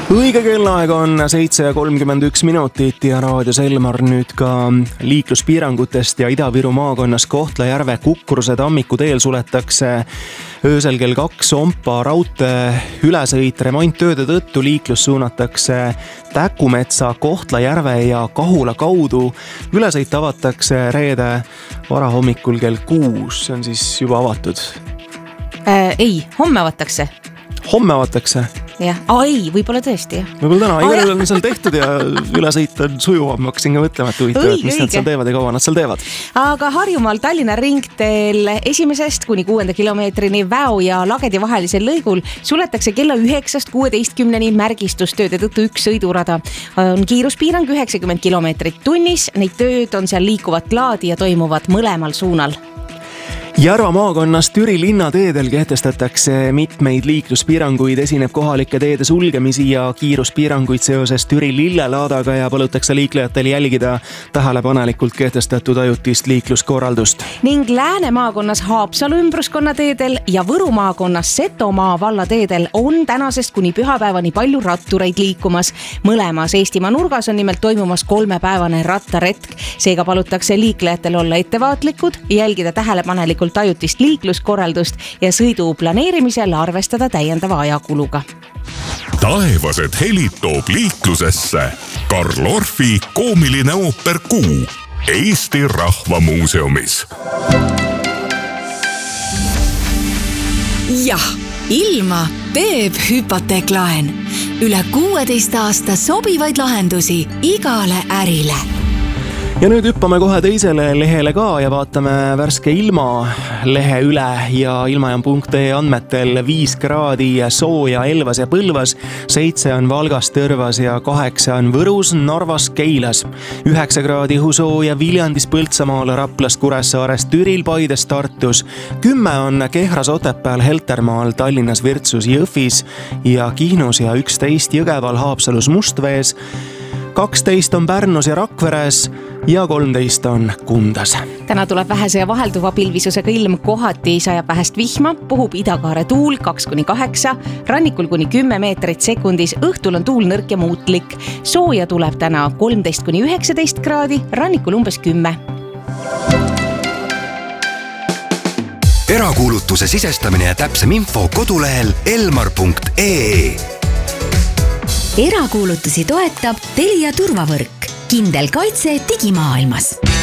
Õige kellaaeg on 7:31 ja raadios Elmar nüüd ka liikluspiirangutest ja Ida-Viru maakonnas Kohtla-Järve Kukruse Tammiku teel suletakse öösel kell 2 Ompa raudtee ülesõit remonttööde tõttu. Liiklus suunatakse Täkumetsa, Kohtla-Järve ja Kahula kaudu. Ülesõit avatakse reede varahommikul kell 6, see on siis juba avatud. Ei, homme avatakse. Homme avatakse? Jah, ei, võib-olla tõesti. Võib-olla täna, igal on seal tehtud ja ülesõit on sujuvam. Ma hakkasin ka mõtlema, et huvitav, mis nad seal teevad ja kaua nad seal teevad. Aga Harjumaal Tallinna ringteel 1. kuni 6. kilomeetrini Väo ja Lagedi vahelisel lõigul suletakse kella 9:16 märgistustööde tõttu üks sõidurada. On kiiruspiirang 90 kilomeetrit tunnis. Neid tööd on seal liikuvat laadi ja toimuvad mõlemal suunal. Järva maakonnas Türi linnateedel kehtestatakse mitmeid liikluspiiranguid, esineb kohalike teede sulgemisi ja kiiruspiiranguid seoses Türi lillelaadaga ja palutakse liiklejatel jälgida tähelepanelikult kehtestatud ajutist liikluskorraldust. Ning Lääne maakonnas Haapsalu ümbruskonnateedel ja Võru maakonnas Setomaa vallateedel on tänasest kuni pühapäevani palju rattureid liikumas. Mõlemas Eestimaa nurgas on nimelt toimumas 3-päevane rattaretk. Seega palutakse liiklejatel olla ettevaatlikud, jälgida tähelepanelikult ajutist liikluskorraldust ja sõidu planeerimisel arvestada täiendava ajakuluga. Taevased helid toob liiklusesse Karl Orfi koomiline ooper Kuu Eesti Rahvamuuseumis. Jah, ilma teeb hüpoteeklaen. Üle 16 aasta sobivaid lahendusi igale ärile. Ja nüüd hüppame kohe teisele lehele ka ja vaatame värske ilma lehe üle ja ilmajam.ee andmetel 5 kraadi sooja Elvas ja Põlvas, 7 on Valgas, Tõrvas ja 8 on Võrus, Narvas, Keilas. 9 kraadi õhusooja Viljandis, Põltsamaal, Raplas, Kuressaares, Türil, Paides, Tartus. 10 on Kehras, Otepääl, Heltermaal, Tallinnas, Virtsus, Jõhvis ja Kihnus ja 11 Jõgeval, Haapsalus, Mustvees. 12 on Pärnus ja Rakveres ja 13 on Kundas. Täna tuleb vähese ja vahelduva pilvisusega ilm, kohati sajab vähest vihma, puhub idakaare tuul 2-8, rannikul kuni 10 meetrit sekundis, õhtul on tuul nõrk ja muutlik. Sooja tuleb täna 13-19 kraadi, rannikul umbes 10. Erakuulutuse sisestamine ja täpsem info kodulehel elmar.ee. Erakuulutusi toetab Telia turvavõrk. Kindel kaitse digimaailmas.